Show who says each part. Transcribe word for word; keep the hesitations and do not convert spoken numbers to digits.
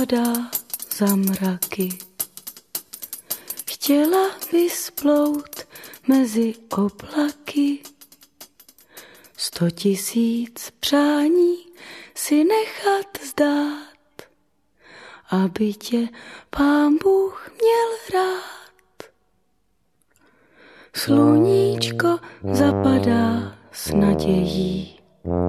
Speaker 1: padá za mraky. Chtěla vysplout mezi oblaky, sto tisíc přání si nechat zdát, aby tě Pán Bůh měl rád. Sluníčko zapadá s nadějí,